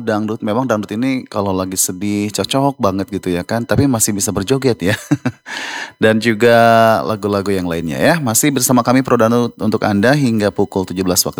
dangdut. Memang dangdut ini kalau lagi sedih cocok banget gitu ya kan, tapi masih bisa berjoget ya. Dan juga lagu-lagu yang lainnya ya. Masih bersama kami Pro Dangdut untuk Anda hingga pukul 17 waktu